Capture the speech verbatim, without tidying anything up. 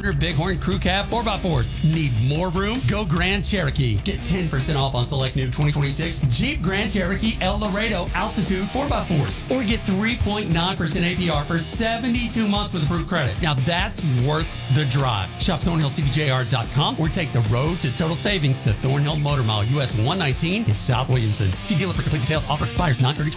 Charger, Bighorn, Crew Cab, four by fours. Need more room? Go Grand Cherokee. Get ten percent off on select new twenty twenty-six Jeep Grand Cherokee El Laredo Altitude four by fours. Or get three point nine percent A P R for seventy-two months with approved credit. Now that's worth the drive. Shop Thornhill C D J R dot com or take the road to total savings to Thornhill Motor Mile U S one nineteen in South Williamson. See dealer for complete details. Offer expires nine thirty